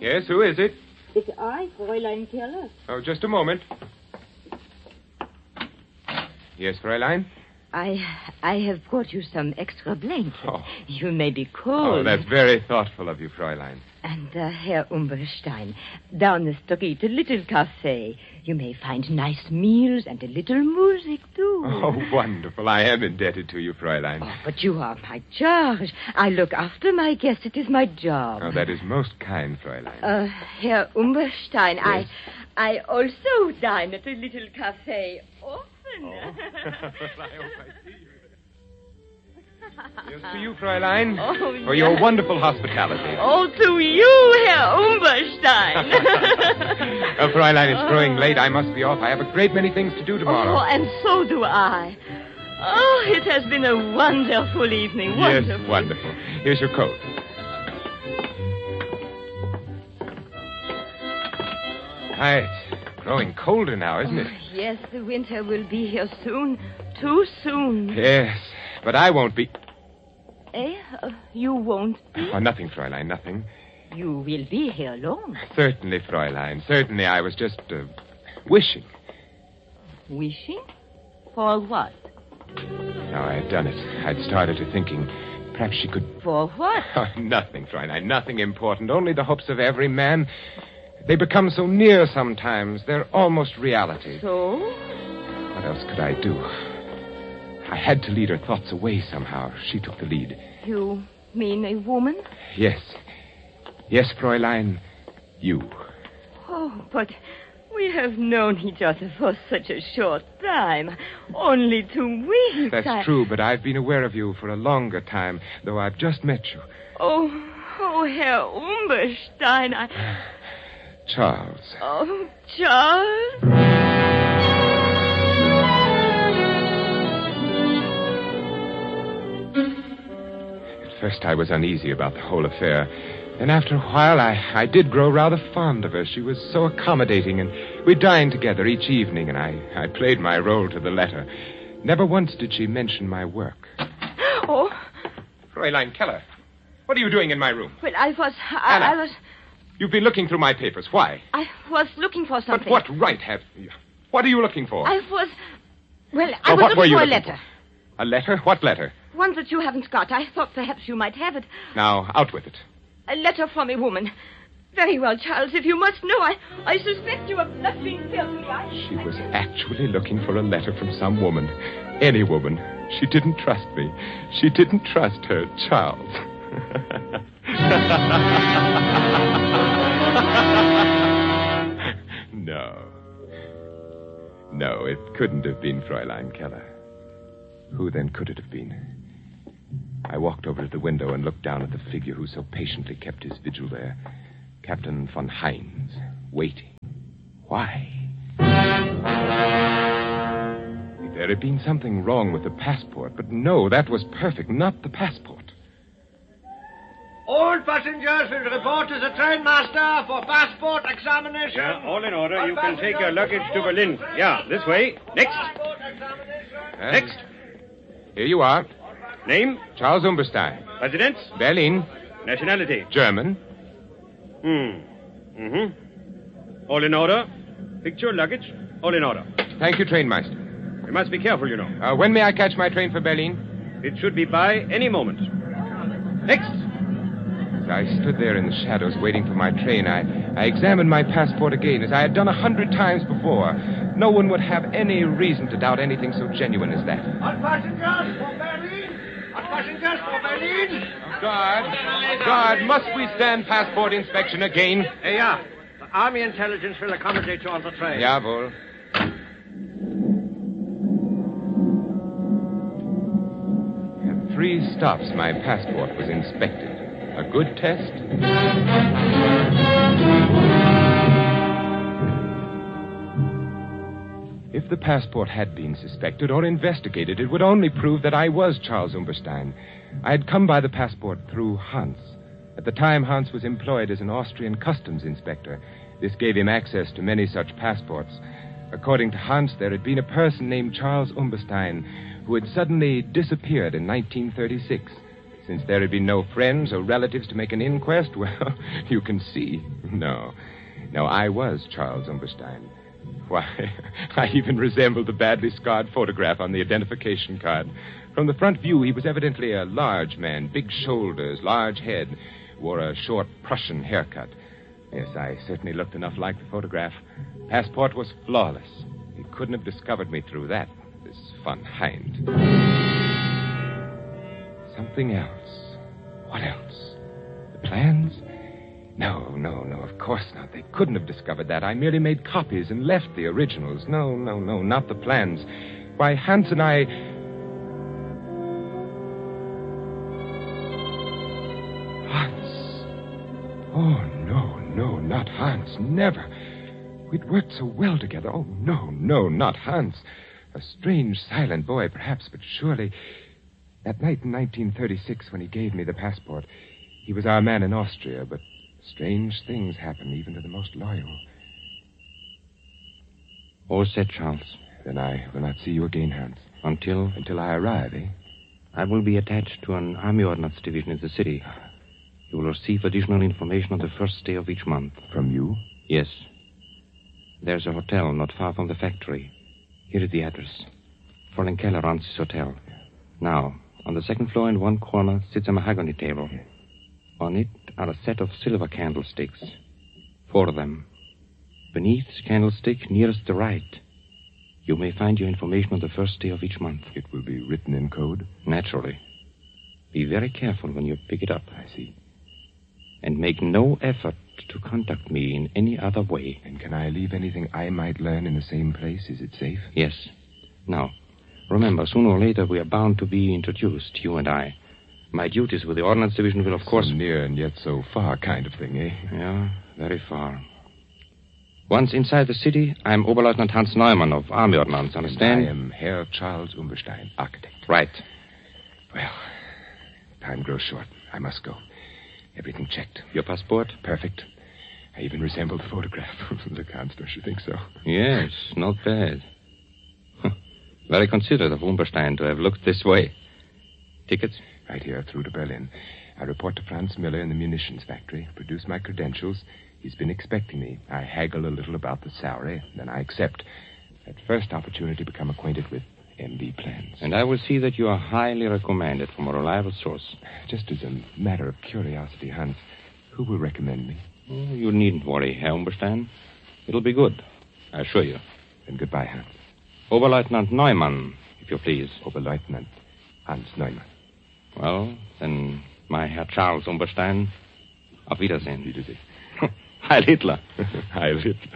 Yes, who is it? It's I, Fräulein Keller. Oh, just a moment. Yes, Fräulein? I have brought you some extra blankets. Oh. You may be cold. Oh, that's very thoughtful of you, Fräulein. And Herr Umberstein, down the street, a little cafe. You may find nice meals and a little music, too. Oh, wonderful. I am indebted to you, Fräulein. Oh, but you are my charge. I look after my guests. It is my job. Oh, that is most kind, Fräulein. Herr Umberstein, Yes? I also dine at a little cafe often. Oh. I hope I see you. Here's to you, Fräulein, for your wonderful hospitality. Oh, to you, Herr Umberstein. Fräulein, it's growing late. I must be off. I have a great many things to do tomorrow. Oh, and so do I. Oh, it has been a wonderful evening. Wonderful. Yes, wonderful. Here's your coat. It's growing colder now, isn't it? Yes, the winter will be here soon. Too soon. Yes, but I won't be... You won't be? Oh, nothing, Fräulein, nothing. You will be here long. Certainly, Fräulein. Certainly, I was just wishing. Wishing? For what? No, I had done it. I'd started to thinking perhaps she could... For what? Oh, nothing, Fräulein, nothing important. Only the hopes of every man. They become so near sometimes. They're almost reality. So? What else could I do? I had to lead her thoughts away somehow. She took the lead. You mean a woman? Yes. Yes, Fräulein. You. Oh, but we have known each other for such a short time. Only 2 weeks. That's true, but I've been aware of you for a longer time, though I've just met you. Oh, Herr Umberstein, Charles. Oh, Charles? At first I was uneasy about the whole affair. Then after a while, I did grow rather fond of her. She was so accommodating, and we dined together each evening, and I played my role to the letter. Never once did she mention my work. Oh. Fräulein Keller, what are you doing in my room? Well, Anna. I was... You've been looking through my papers. Why? I was looking for something. But what right have you? What are you looking for? I was what looking were you for a looking letter. For? A letter? What letter? One that you haven't got. I thought perhaps you might have it. Now, out with it. A letter from a woman. Very well, Charles. If you must know, I suspect you of not being fair to me. She was actually looking for a letter from some woman. Any woman. She didn't trust me. She didn't trust her Charles. No, it couldn't have been Fräulein Keller. Who then could it have been? I walked over to the window and looked down at the figure who so patiently kept his vigil there. Captain von Heinz, waiting. Why? There had been something wrong with the passport, but no, that was perfect, not the passport. All passengers will report to the trainmaster for passport examination. Yeah, all in order. You can take your luggage to Berlin. Yeah, this way. Next. Next. Here you are. Name? Charles Umberstein. Residence? Berlin. Nationality? German. All in order. Picture, luggage, all in order. Thank you, trainmaster. You must be careful, you know. When may I catch my train for Berlin? It should be by any moment. Next. As I stood there in the shadows waiting for my train, I examined my passport again, as I had done 100 times before. No one would have any reason to doubt anything so genuine as that. All passengers for Berlin. All passengers for Berlin. Guard, must we stand passport inspection again? Yeah. The Army Intelligence will accommodate you on the train. Jawohl. At 3 stops, my passport was inspected. A good test? If the passport had been suspected or investigated, it would only prove that I was Charles Umberstein. I had come by the passport through Hans. At the time, Hans was employed as an Austrian customs inspector. This gave him access to many such passports. According to Hans, there had been a person named Charles Umberstein who had suddenly disappeared in 1936. Since there had been no friends or relatives to make an inquest, well, you can see. No, I was Charles Umberstein. Why, I even resembled the badly scarred photograph on the identification card. From the front view, he was evidently a large man, big shoulders, large head, wore a short Prussian haircut. Yes, I certainly looked enough like the photograph. Passport was flawless. He couldn't have discovered me through that, this von Hind. Something else. What else? The plans? No, of course not. They couldn't have discovered that. I merely made copies and left the originals. No, not the plans. Why, Hans and I... Hans. Oh, no, not Hans. Never. We'd worked so well together. Oh, no, not Hans. A strange, silent boy, perhaps, but surely... That night in 1936, when he gave me the passport, he was our man in Austria, but strange things happen even to the most loyal. All set, Charles. Then I will not see you again, Hans. Until I arrive, eh? I will be attached to an Army Ordnance Division in the city. You will receive additional information on the first day of each month. From you? Yes. There's a hotel not far from the factory. Here is the address. Fräulein Keller runs this hotel. Now, on the second floor in one corner sits a mahogany table. On it are a set of silver candlesticks. 4 of them. Beneath the candlestick nearest the right, you may find your information on the first day of each month. It will be written in code? Naturally. Be very careful when you pick it up. I see. And make no effort to contact me in any other way. And can I leave anything I might learn in the same place? Is it safe? Yes. Now, remember, sooner or later we are bound to be introduced, you and I. My duties with the Ordnance Division will, of course... So near and yet so far kind of thing, eh? Yeah, very far. Once inside the city, I'm Oberleutnant Hans Neumann of Army Ordnance, understand? And I am Herr Charles Umberstein, architect. Right. Well, time grows short. I must go. Everything checked. Your passport? Perfect. I even resemble the photograph. Look, Hans, don't you think so? Yes, not bad. Very considerate of Umberstein to have looked this way. Tickets? Right here, through to Berlin. I report to Franz Miller in the munitions factory, produce my credentials. He's been expecting me. I haggle a little about the salary, then I accept. At first opportunity, become acquainted with MB plans. And I will see that you are highly recommended from a reliable source. Just as a matter of curiosity, Hans, who will recommend me? Oh, you needn't worry, Herr Umberstein. It'll be good, I assure you. Then goodbye, Hans. Oberleutnant Neumann, if you please. Oberleutnant Hans Neumann. Well, then, my Herr Charles Umberstein, auf Wiedersehen. Wiedersehen. Heil Hitler. Heil Hitler.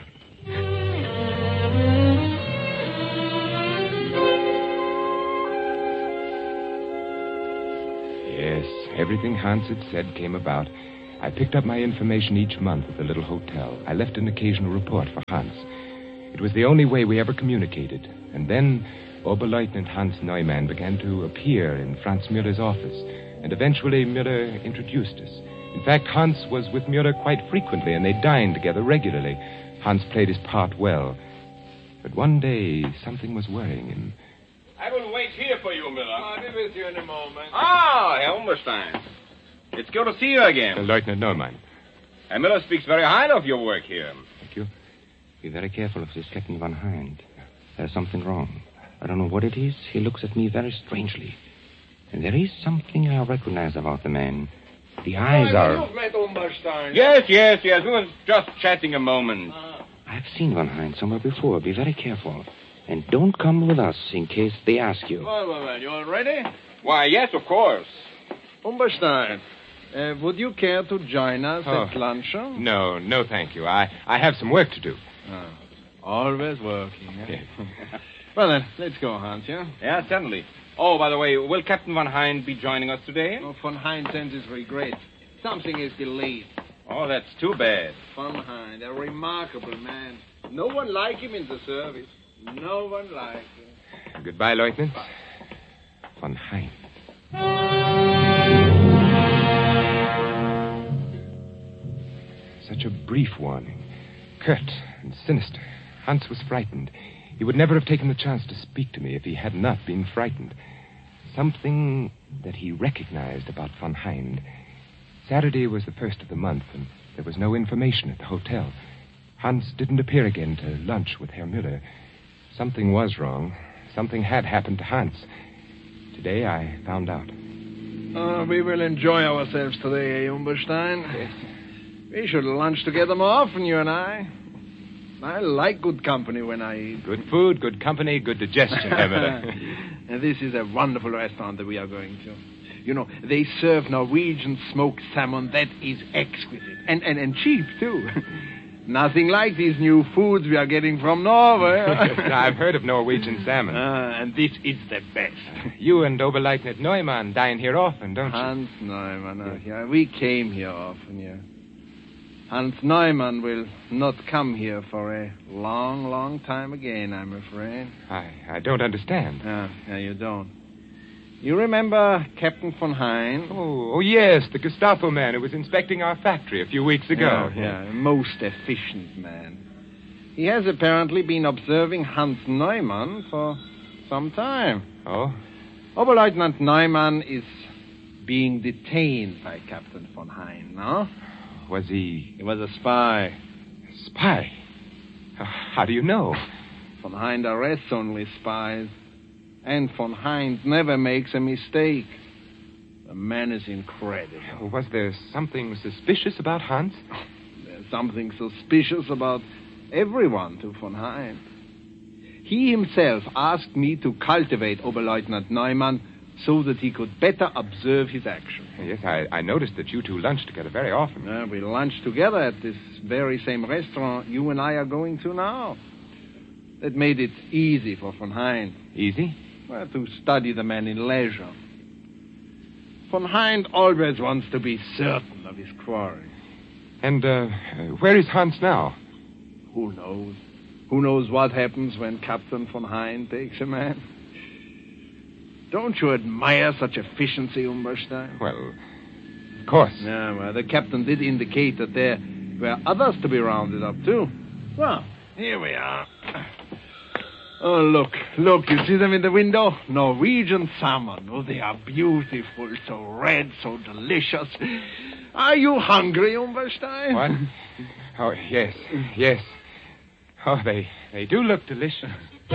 Yes, everything Hans had said came about. I picked up my information each month at the little hotel. I left an occasional report for Hans. It was the only way we ever communicated. And then Oberleutnant Hans Neumann began to appear in Franz Müller's office. And eventually Müller introduced us. In fact, Hans was with Müller quite frequently, and they dined together regularly. Hans played his part well. But one day, something was worrying him. I will wait here for you, Miller. I'll be with you in a moment. Ah, Herr Umberstein. It's good to see you again. Lieutenant Neumann. Herr Miller speaks very highly of your work here. Thank you. Be very careful of this Captain Von Hind. There's something wrong. I don't know what it is. He looks at me very strangely. And there is something I recognize about the man. The eyes are... You've met Umberstein. Yes. We were just chatting a moment. I've seen Von Hind somewhere before. Be very careful. And don't come with us in case they ask you. Well, you all ready? Why, yes, of course. Umberstein, would you care to join us at luncheon? No, thank you. I have some work to do. Always working, eh? Yes. Well, then, let's go, Hans, yeah? Yeah, certainly. Oh, by the way, will Captain Von Hind be joining us today? Oh, Von Hind sends his regrets. Something is delayed. Oh, that's too bad. Von Hind, a remarkable man. No one like him in the service. No one like him. Goodbye, Lieutenant. Von Hind. Such a brief warning. Curt and sinister. Hans was frightened. He would never have taken the chance to speak to me if he had not been frightened. something that he recognized about von Hind. Saturday was the 1st of the month, and there was no information at the hotel. Hans didn't appear again to lunch with Herr Müller. Something was wrong. Something had happened to Hans. Today I found out. We will enjoy ourselves today, Umberstein. Yes. We should lunch together more often, you and I. I like good company when I eat. Good food, good company, good digestion, Herr Müller. And this is a wonderful restaurant that we are going to. You know, they serve Norwegian smoked salmon that is exquisite. And cheap, too. Nothing like these new foods we are getting from Norway. I've heard of Norwegian salmon. And this is the best. You and Oberleutnant Neumann dine here often, don't you? Hans Neumann, yeah. We came here often, yeah. Hans Neumann will not come here for a long, long time again, I'm afraid. I don't understand. Yeah, you don't. You remember Captain von Hind? Oh, yes, the Gestapo man who was inspecting our factory a few weeks ago. Yeah, a most efficient man. He has apparently been observing Hans Neumann for some time. Oh? Oberleutnant Neumann is being detained by Captain von Hind, no? Was he... He was a spy. Spy? How do you know? Von Hind arrests only spies. And von Hind never makes a mistake. The man is incredible. Was there something suspicious about Hans? There's something suspicious about everyone to von Hind. He himself asked me to cultivate Oberleutnant Neumann so that he could better observe his action. Yes, I noticed that you two lunch together very often. We lunch together at this very same restaurant you and I are going to now. That made it easy for von Hind. Easy? Well, to study the man in leisure. Von Hind always wants to be certain of his quarry. And where is Hans now? Who knows? Who knows what happens when Captain von Hind takes a man? Don't you admire such efficiency, Umberstein? Well, of course. Yeah, well, the captain did indicate that there were others to be rounded up, too. Well, here we are. Oh, look, you see them in the window? Norwegian salmon. Oh, they are beautiful, so red, so delicious. Are you hungry, Umberstein? What? Oh, yes. Oh, they do look delicious.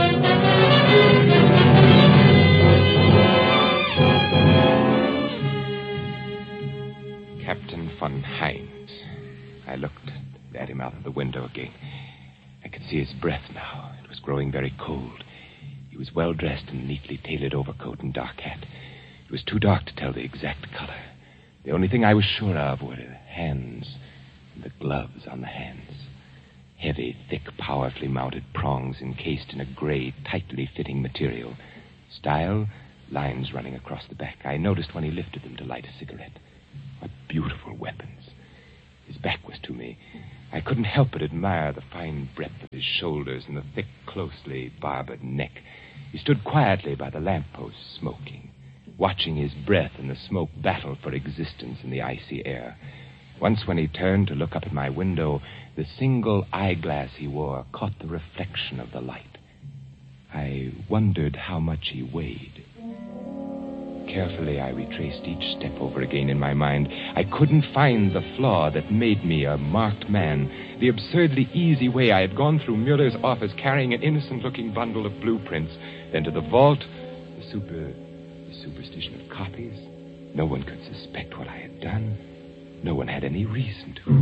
Captain von Hind. I looked at him out of the window again. I could see his breath now. It was growing very cold. He was well dressed in a neatly tailored overcoat and dark hat. It was too dark to tell the exact color. The only thing I was sure of were the hands and the gloves on the hands. Heavy, thick, powerfully mounted prongs encased in a gray, tightly fitting material. Style, lines running across the back. I noticed when he lifted them to light a cigarette. What beautiful weapons. His back was to me. I couldn't help but admire the fine breadth of his shoulders and the thick, closely barbered neck. He stood quietly by the lamppost, smoking, watching his breath and the smoke battle for existence in the icy air. Once when he turned to look up at my window, the single eyeglass he wore caught the reflection of the light. I wondered how much he weighed. Carefully, I retraced each step over again in my mind. I couldn't find the flaw that made me a marked man. The absurdly easy way I had gone through Mueller's office carrying an innocent-looking bundle of blueprints, then to the vault, the superstition of copies. No one could suspect what I had done. No one had any reason to.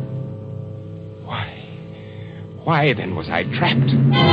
Why then was I trapped?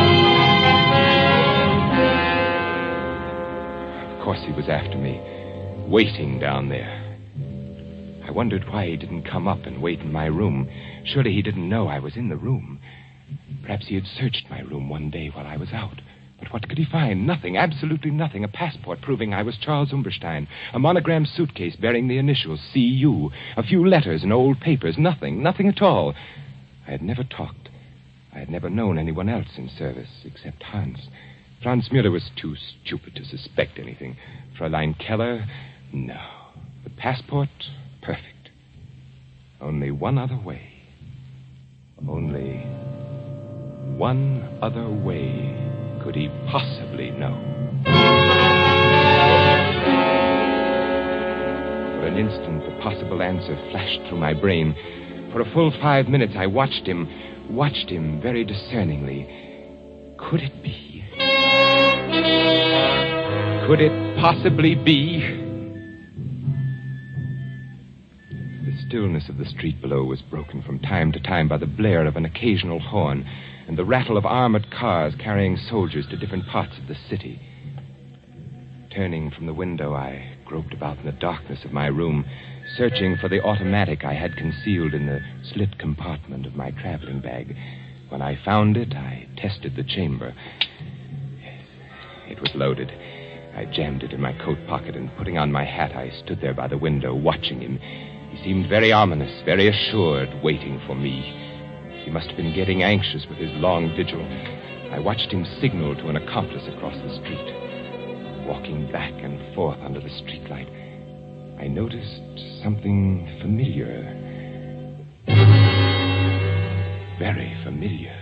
Of course he was after me, waiting down there. I wondered why he didn't come up and wait in my room. Surely he didn't know I was in the room. Perhaps he had searched my room one day while I was out. But what could he find? Nothing, absolutely nothing. A passport proving I was Charles Umberstein. A monogrammed suitcase bearing the initials C.U. A few letters and old papers. Nothing at all. I had never talked. I had never known anyone else in service except Hans. Franz Müller was too stupid to suspect anything. Fräulein Keller, no. The passport, perfect. Only one other way. Only one other way could he possibly know. an instant, the possible answer flashed through my brain. For a full 5 minutes, I watched him very discerningly. Could it be? Could it possibly be? The stillness of the street below was broken from time to time by the blare of an occasional horn and the rattle of armored cars carrying soldiers to different parts of the city. Turning from the window, I groped about in the darkness of my room, searching for the automatic I had concealed in the slit compartment of my traveling bag. When I found it, I tested the chamber. Yes, it was loaded. I jammed it in my coat pocket, and putting on my hat, I stood there by the window, watching him. He seemed very ominous, very assured, waiting for me. He must have been getting anxious with his long vigil. I watched him signal to an accomplice across the street. Walking back and forth under the streetlight, I noticed something familiar. Very familiar.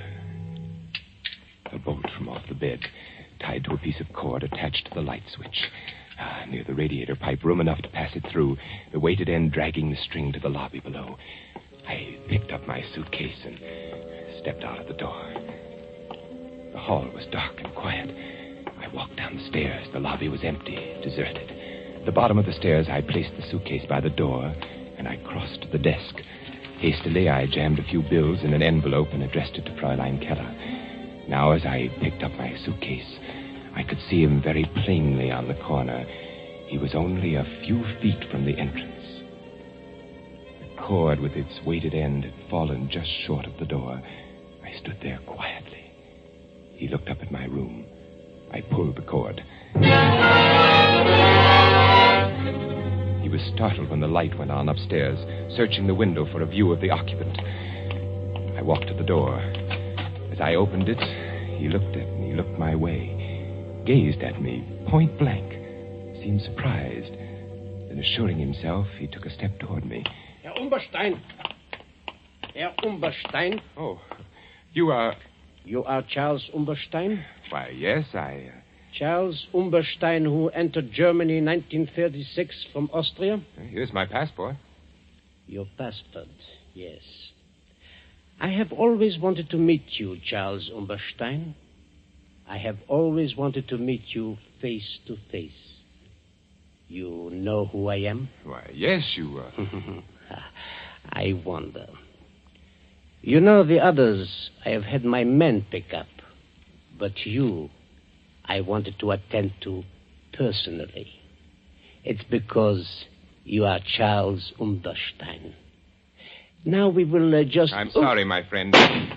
A bolt from off the bed, tied to a piece of cord attached to the light switch. Near the radiator pipe, room enough to pass it through, the weighted end dragging the string to the lobby below. I picked up my suitcase and stepped out of the door. The hall was dark and quiet. I walked down the stairs. The lobby was empty, deserted. At the bottom of the stairs, I placed the suitcase by the door, and I crossed to the desk. Hastily, I jammed a few bills in an envelope and addressed it to Fräulein Keller. Now, as I picked up my suitcase, I could see him very plainly on the corner. He was only a few feet from the entrance. The cord with its weighted end had fallen just short of the door. I stood there quietly. He looked up at my room. I pulled the cord. He was startled when the light went on upstairs, searching the window for a view of the occupant. I walked to the door. As I opened it, he looked at me, looked my way, gazed at me, point blank, seemed surprised. Then, assuring himself, he took a step toward me. Herr Umberstein. Herr Umberstein. Oh, you are... You are Charles Umberstein? Why, yes, I... Charles Umberstein, who entered Germany in 1936 from Austria? Here's my passport. Your passport, yes. I have always wanted to meet you, Charles Umberstein. I have always wanted to meet you face to face. You know who I am? Why, yes, you... I wonder. You know, the others I have had my men pick up. But you, I wanted to attend to personally. It's because you are Charles Umberstein. Now we will just... I'm sorry, my friend.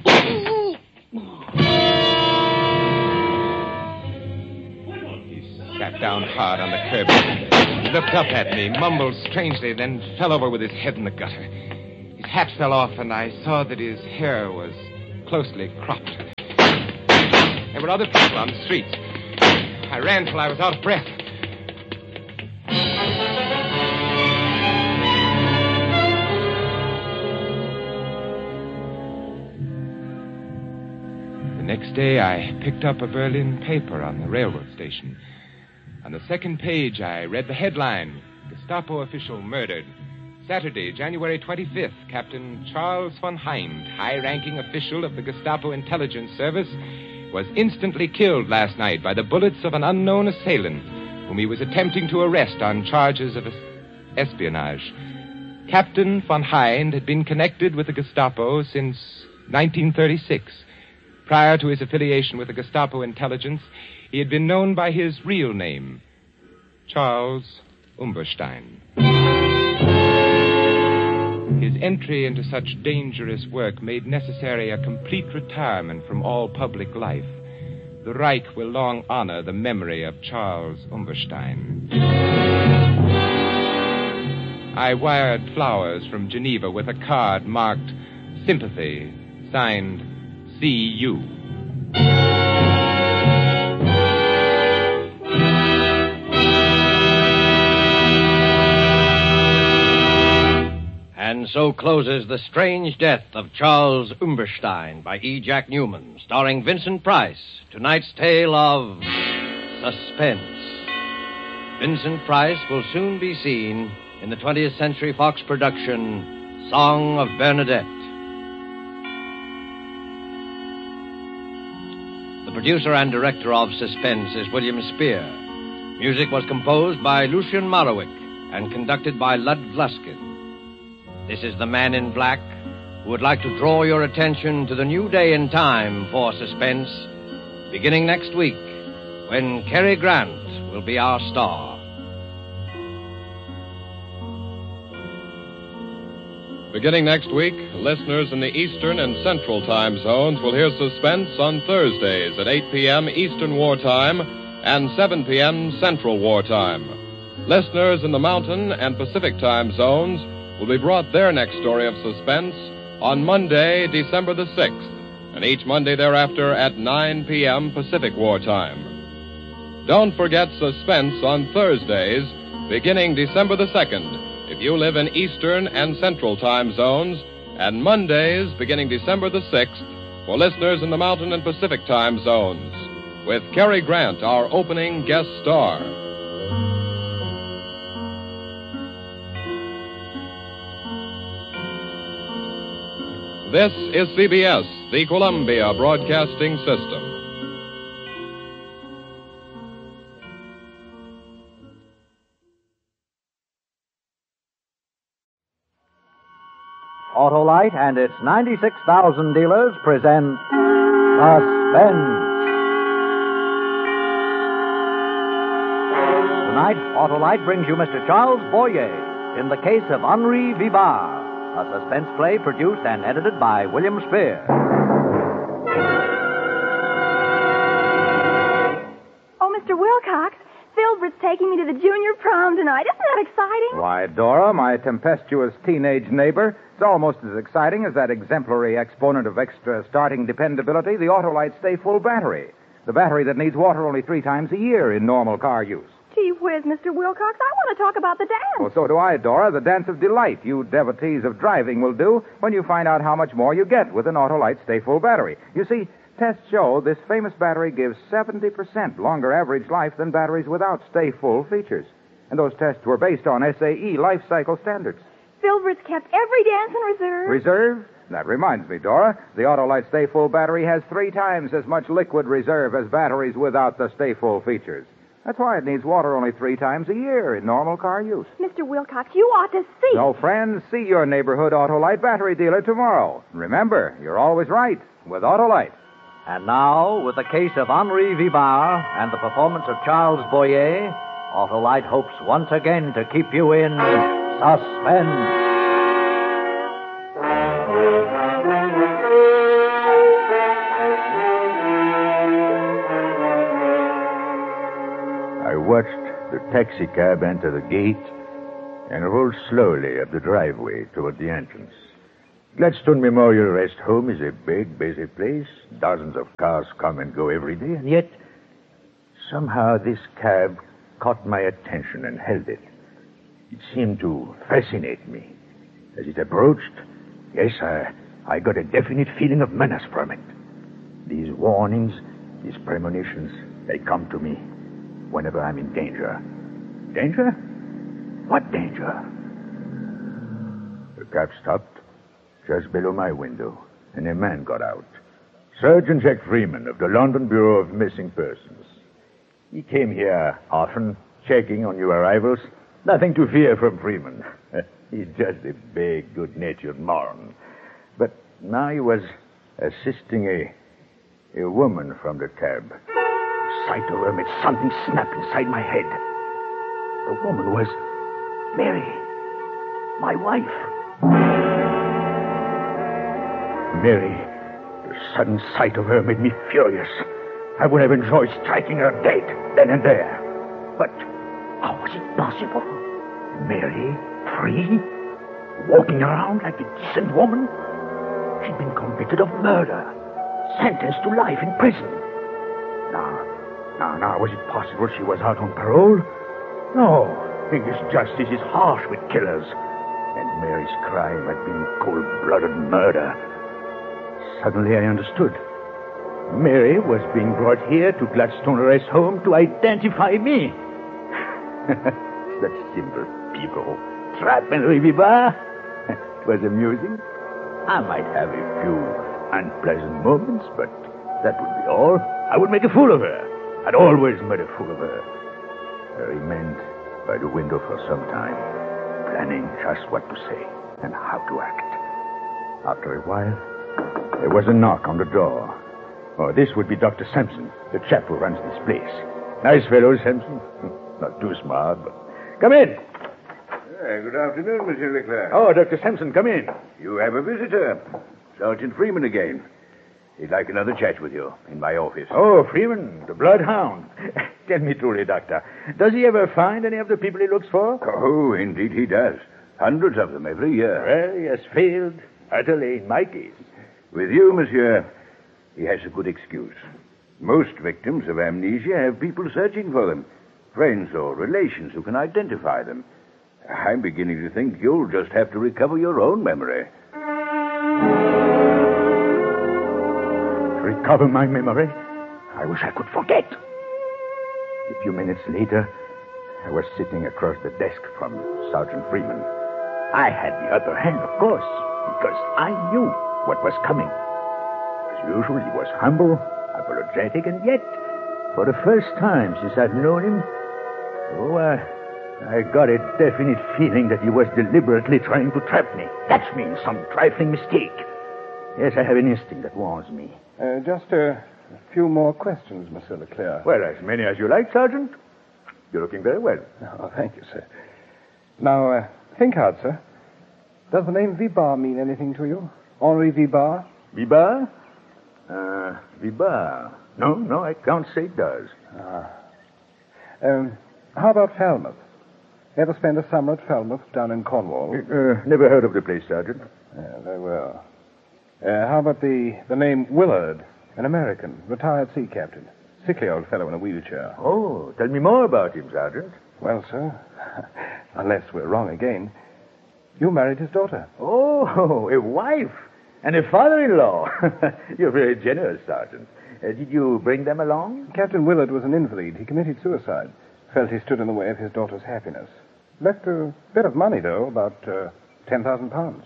He sat down hard on the curb, looked up at me, mumbled strangely, then fell over with his head in the gutter. His hat fell off, and I saw that his hair was closely cropped. There were other people on the streets. I ran till I was out of breath. The next day, I picked up a Berlin paper on the railroad station. On the second page, I read the headline, Gestapo official murdered. Saturday, January 25th, Captain Charles von Hind, high-ranking official of the Gestapo intelligence service, was instantly killed last night by the bullets of an unknown assailant whom he was attempting to arrest on charges of espionage. Captain von Hind had been connected with the Gestapo since 1936. Prior to his affiliation with the Gestapo intelligence, he had been known by his real name, Charles Umberstein. His entry into such dangerous work made necessary a complete retirement from all public life. The Reich will long honor the memory of Charles Umberstein. I wired flowers from Geneva with a card marked Sympathy, signed C.U. And so closes The Strange Death of Charles Umberstein by E. Jack Newman, starring Vincent Price. Tonight's tale of suspense. Vincent Price will soon be seen in the 20th Century Fox production, Song of Bernadette. The producer and director of Suspense is William Spear. Music was composed by Lucian Morawick and conducted by Lud Vlaskin. This is the Man in Black, who would like to draw your attention to the new day and time for Suspense, beginning next week, when Cary Grant will be our star. Beginning next week, listeners in the Eastern and Central time zones will hear Suspense on Thursdays at 8 p.m. Eastern Wartime and 7 p.m. Central Wartime. Listeners in the Mountain and Pacific time zones will be brought their next story of suspense on Monday, December the 6th, and each Monday thereafter at 9 p.m. Pacific Wartime. Don't forget Suspense on Thursdays, beginning December the 2nd, if you live in Eastern and Central time zones, and Mondays, beginning December the 6th, for listeners in the Mountain and Pacific time zones, with Cary Grant, our opening guest star. This is CBS, the Columbia Broadcasting System. Autolite and its 96,000 dealers present Suspense. Tonight, Autolite brings you Mr. Charles Boyer in the case of Henri Vivard, a suspense play produced and edited by William Spear. Oh, Mr. Wilcox, Filbert's taking me to the junior prom tonight. Isn't that exciting? Why, Dora, my tempestuous teenage neighbor, it's almost as exciting as that exemplary exponent of extra starting dependability, the Autolite Stay Full battery. The battery that needs water only 3 times a year in normal car use. Gee whiz, Mr. Wilcox, I want to talk about the dance. Well, so do I, Dora. The dance of delight you devotees of driving will do when you find out how much more you get with an Autolite Stay Full battery. You see, tests show this famous battery gives 70% longer average life than batteries without Stay Full features. And those tests were based on SAE life cycle standards. Filbert's kept every dance in reserve. Reserve? That reminds me, Dora. The Autolite Stay Full battery has 3 times as much liquid reserve as batteries without the Stay Full features. That's why it needs water only 3 times a year in normal car use. Mr. Wilcox, you ought to see. So, friends, see your neighborhood Autolite battery dealer tomorrow. Remember, you're always right with Autolite. And now, with the case of Henri Vivard and the performance of Charles Boyer, Autolite hopes once again to keep you in suspense. I watched the taxicab enter the gate and roll slowly up the driveway toward the entrance. Gladstone Memorial Rest Home is a big, busy place. Dozens of cars come and go every day, and yet somehow this cab caught my attention and held it. It seemed to fascinate me. As it approached, yes, I got a definite feeling of menace from it. These warnings, these premonitions, they come to me whenever I'm in danger. Danger? What danger? The cab stopped just below my window, and a man got out. Sergeant Jack Freeman of the London Bureau of Missing Persons. He came here often, checking on new arrivals. Nothing to fear from Freeman. He's just a big, good-natured moron. But now he was assisting a woman from the cab. The sight of her made something snap inside my head. The woman was Mary, my wife. Mary, the sudden sight of her made me furious. I would have enjoyed striking her dead, then and there. But how was it possible? Mary, free, walking around like a decent woman? She'd been convicted of murder, sentenced to life in prison. Now, was it possible she was out on parole? No, English justice is harsh with killers. And Mary's crime had been cold-blooded murder. Suddenly I understood. Mary was being brought here to Gladstone Rest Home to identify me. Such simple people, trap, Henri Vivar. It was amusing. I might have a few unpleasant moments, but that would be all. I would make a fool of her. I'd always made a fool of her. I remained by the window for some time, planning just what to say and how to act. After a while, there was a knock on the door. Oh, this would be Dr. Sampson, the chap who runs this place. Nice fellow, Sampson. Not too smart, but... Come in. Good afternoon, Monsieur Leclerc. Oh, Dr. Sampson, come in. You have a visitor. Sergeant Freeman again. He'd like another chat with you in my office. Oh, Freeman, the bloodhound. Tell me truly, Doctor, does he ever find any of the people he looks for? Oh, indeed he does. Hundreds of them every year. Well, he has failed utterly in my case. With you, monsieur, he has a good excuse. Most victims of amnesia have people searching for them, friends or relations who can identify them. I'm beginning to think you'll just have to recover your own memory. Recover my memory? I wish I could forget. A few minutes later, I was sitting across the desk from Sergeant Freeman. I had the upper hand, of course, because I knew what was coming. As usual, he was humble, apologetic, and yet, for the first time since I'd known him, I got a definite feeling that he was deliberately trying to trap me. Catch me in some trifling mistake. Yes, I have an instinct that warns me. Just a few more questions, Monsieur Leclerc. Well, as many as you like, Sergeant. You're looking very well. Oh, thank you, sir. Now, think hard, sir. Does the name Vibar mean anything to you? Henri Vibar? Vibar? Vibar. No, I can't say it does. How about Falmouth? Ever spend a summer at Falmouth down in Cornwall? Never heard of the place, Sergeant. Very well. How about the name Willard, an American, retired sea captain? Sickly old fellow in a wheelchair. Oh, tell me more about him, Sergeant. Well, sir, unless we're wrong again, you married his daughter. Oh, a wife and a father-in-law. You're very generous, Sergeant. Did you bring them along? Captain Willard was an invalid. He committed suicide. Felt he stood in the way of his daughter's happiness. Left a bit of money, though, about 10,000 pounds.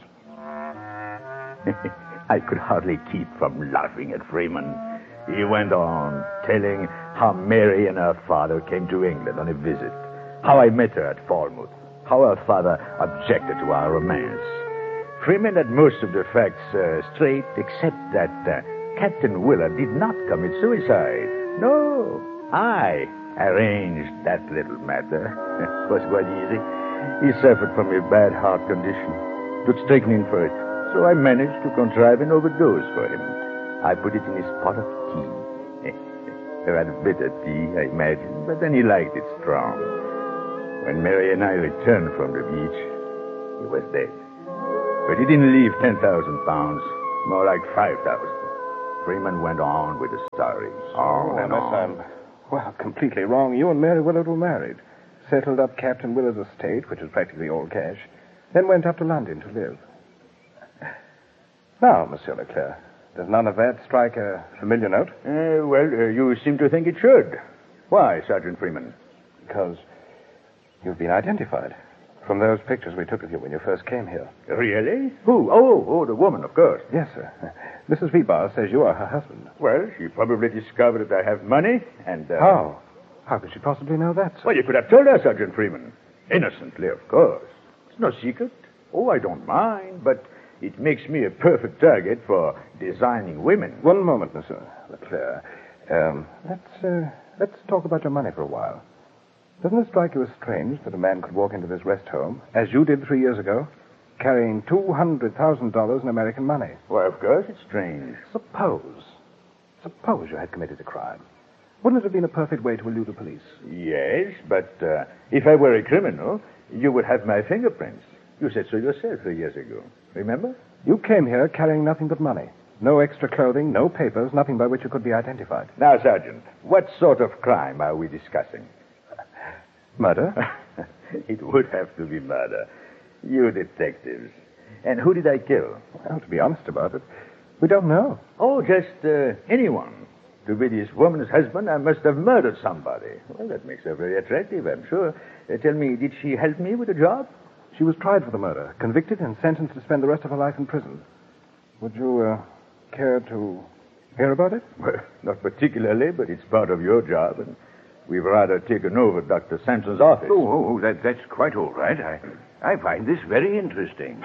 I could hardly keep from laughing at Freeman. He went on telling how Mary and her father came to England on a visit, how I met her at Falmouth, how her father objected to our romance. Freeman had most of the facts straight, except that Captain Willard did not commit suicide. No, I arranged that little matter. It was quite easy. He suffered from a bad heart condition. Took strychnine for it. So I managed to contrive an overdose for him. I put it in his pot of tea. Rather bitter tea, I imagine, but then he liked it strong. When Mary and I returned from the beach, he was dead. But he didn't leave 10,000 pounds, more like 5,000. Freeman went on with the story, on and on. I'm, completely wrong. You and Mary Willard were married. Settled up Captain Willard's estate, which was practically all cash, then went up to London to live. Now, Monsieur Leclerc, does none of that strike a familiar note? You seem to think it should. Why, Sergeant Freeman? Because you've been identified from those pictures we took of you when you first came here. Really? Who? Oh, the woman, of course. Yes, sir. Mrs. Vibar says you are her husband. Well, she probably discovered that I have money, and... How? How could she possibly know that, sir? Well, you could have told her, Sergeant Freeman. Innocently, of course. It's no secret. Oh, I don't mind, but... it makes me a perfect target for designing women. One moment, Monsieur Leclerc. Let's talk about your money for a while. Doesn't it strike you as strange that a man could walk into this rest home, as you did 3 years ago, carrying $200,000 in American money? Why, of course it's strange. Suppose you had committed a crime. Wouldn't it have been a perfect way to elude the police? Yes, but if I were a criminal, you would have my fingerprints. You said so yourself 3 years ago. Remember? You came here carrying nothing but money. No extra clothing, no papers, nothing by which you could be identified. Now, Sergeant, what sort of crime are we discussing? Murder? It would have to be murder. You detectives. And who did I kill? Well, to be honest about it, we don't know. Oh, just anyone. To be this woman's husband, I must have murdered somebody. Well, that makes her very attractive, I'm sure. Tell me, did she help me with the job? She was tried for the murder, convicted, and sentenced to spend the rest of her life in prison. Would you care to hear about it? Well, not particularly, but it's part of your job, and we've rather taken over Dr. Sampson's office. That's quite all right. I find this very interesting.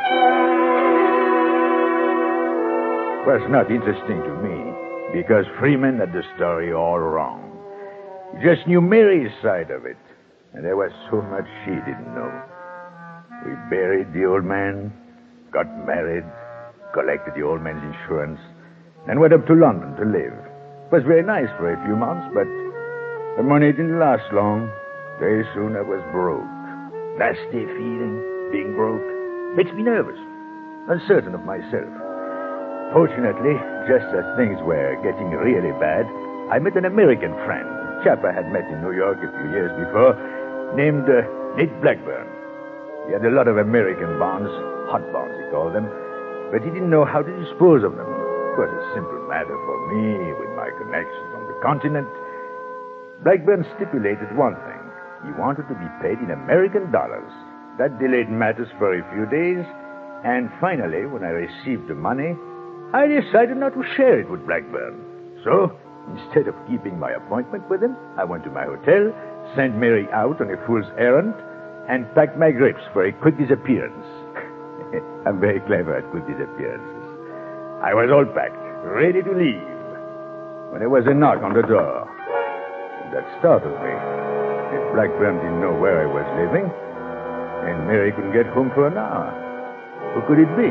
Well, it's not interesting to me, because Freeman had the story all wrong. He just knew Mary's side of it, and there was so much she didn't know. We buried the old man, got married, collected the old man's insurance, and went up to London to live. It was very nice for a few months, but the money didn't last long. Very soon I was broke. Nasty feeling, being broke. Makes me nervous, uncertain of myself. Fortunately, just as things were getting really bad, I met an American friend, a chap I had met in New York a few years before, named Nate Blackburn. He had a lot of American bonds, hot bonds he called them, but he didn't know how to dispose of them. It was a simple matter for me with my connections on the continent. Blackburn stipulated one thing. He wanted to be paid in American dollars. That delayed matters for a few days, and finally, when I received the money, I decided not to share it with Blackburn. So, instead of keeping my appointment with him, I went to my hotel, sent Mary out on a fool's errand, and packed my grips for a quick disappearance. I'm very clever at quick disappearances. I was all packed, ready to leave, when there was a knock on the door. That startled me. If Blackburn didn't know where I was living, and Mary couldn't get home for an hour, who could it be?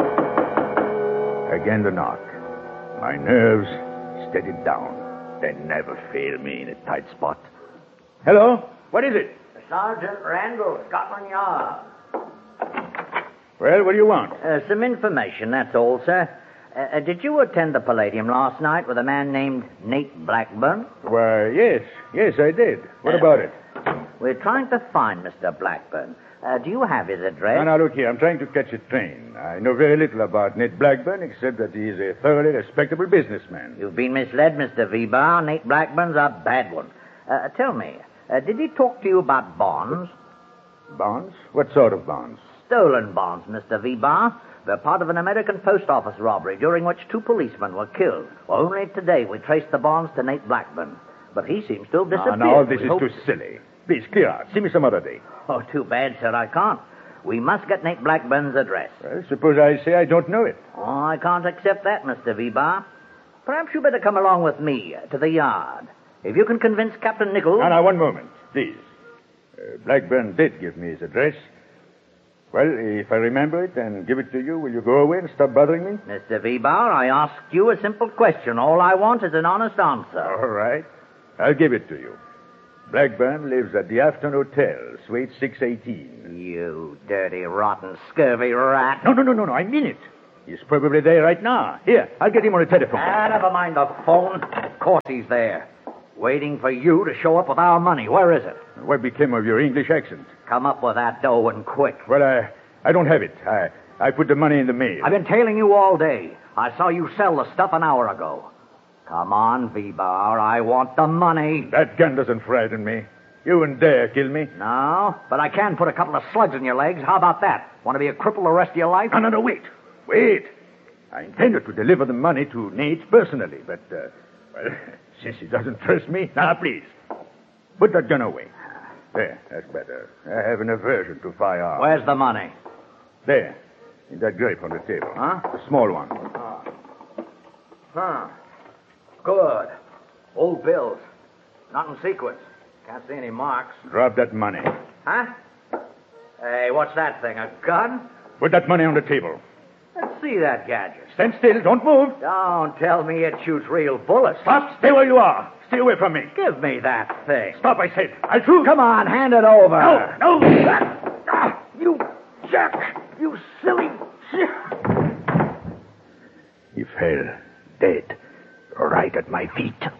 Again the knock. My nerves steadied down. They never fail me in a tight spot. Hello? What is it? Sergeant Randall, Scotland Yard. Well, what do you want? Some information, that's all, sir. Did you attend the Palladium last night with a man named Nate Blackburn? Why, yes, I did. What about it? We're trying to find Mr. Blackburn. Do you have his address? Now, look here. I'm trying to catch a train. I know very little about Nate Blackburn, except that he is a thoroughly respectable businessman. You've been misled, Mr. V-Bar. Nate Blackburn's a bad one. Tell me, did he talk to you about bonds? Bonds? What sort of bonds? Stolen bonds, Mr. V-Bar. They're part of an American post office robbery during which 2 policemen were killed. Only today we traced the bonds to Nate Blackburn. But he seems to have disappeared. Now, this is too silly. Please, clear out. See me some other day. Oh, too bad, sir. I can't. We must get Nate Blackburn's address. Well, suppose I say I don't know it. Oh, I can't accept that, Mr. V-Bar. Perhaps you better come along with me to the yard. If you can convince Captain Nichols... Now, one moment, please. Blackburn did give me his address. Well, if I remember it and give it to you, will you go away and stop bothering me? Mr. V-Bar, I asked you a simple question. All I want is an honest answer. All right. I'll give it to you. Blackburn lives at the Afton Hotel, Suite 618. You dirty, rotten, scurvy rat. No, I mean it. He's probably there right now. Here, I'll get him on the telephone. Never mind the phone. Of course he's there. Waiting for you to show up with our money. Where is it? What became of your English accent? Come up with that dough and quick. Well, I don't have it. I put the money in the mail. I've been tailing you all day. I saw you sell the stuff an hour ago. Come on, V-Bar. I want the money. That gun doesn't frighten me. You wouldn't dare kill me. No, but I can put a couple of slugs in your legs. How about that? Want to be a cripple the rest of your life? No, wait. Wait. I intended to deliver the money to Nate personally, but, since he doesn't trust me... Now, please, put that gun away. There, that's better. I have an aversion to firearms. Where's the money? There, in that grape on the table. Huh? The small one. Good. Old bills. Not in sequence. Can't see any marks. Drop that money. Huh? Hey, what's that thing? A gun? Put that money on the table. Let's see that gadget. Stand still. Don't move. Don't tell me it shoots real bullets. Stop. Stay where you are. Stay away from me. Give me that thing. Stop, I said. I'll shoot. Come on, hand it over. No. You jerk. You silly... He fell, dead, right at my feet.